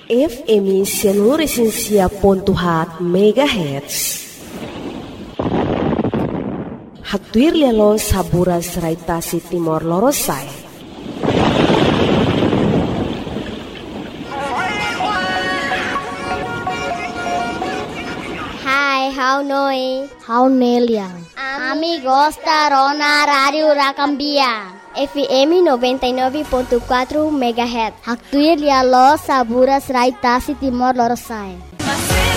FM Sianuresinsia.hat MHz. Haktuir lialo saburas raitasi Timor Lorosai. Hai, how noi? How neliang? Amigos da Rona Radio Rakambia. FM 99.4 MHz. Haktuir lialo saburas raitasi Timor Lorosai.